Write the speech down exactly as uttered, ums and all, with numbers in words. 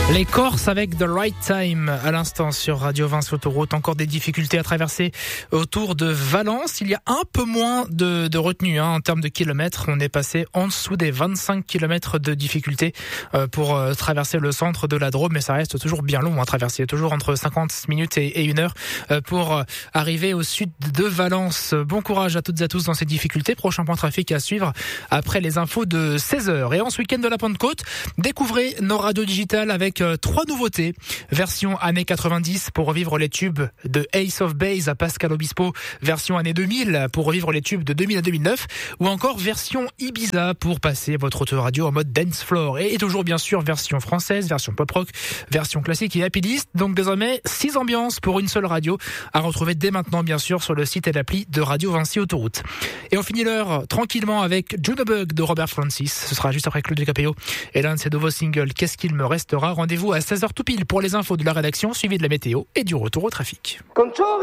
Les Corses avec The Right Time à l'instant sur Radio Vinci Autoroute. Encore des difficultés à traverser autour de Valence. Il y a un peu moins de, de retenue hein, en termes de kilomètres. On est passé en dessous des vingt-cinq kilomètres de difficulté euh, pour euh, traverser le centre de la Drôme. Mais ça reste toujours bien long à traverser. Toujours entre cinquante minutes et, et une heure euh, pour euh, arriver au sud de Valence. Bon courage à toutes et à tous dans ces difficultés. Prochain point trafic à suivre après les infos de seize heures. Et en ce week-end de la Pentecôte, découvrez nos radios digitales avec euh, trois nouveautés. Version années quatre-vingt-dix pour revivre les tubes de Ace of Base à Pascal Obispo. Version années deux mille pour revivre les tubes de deux mille à deux mille neuf. Ou encore version Ibiza pour passer votre autoradio en mode dance floor. Et, et toujours bien sûr version française, version pop rock, version classique et happy list. Donc désormais six ambiances pour une seule radio à retrouver dès maintenant bien sûr sur le site et l'appli de Radio Vinci Autoroute. Et on finit l'heure tranquillement avec Junebug de Robert Francis. Ce sera juste après Claude Capéo et l'un de ses nouveaux singles Qu'est-ce qu'il me restera. Rendez-vous à seize heures tout pile pour les infos de la rédaction, suivi de la météo et du retour au trafic.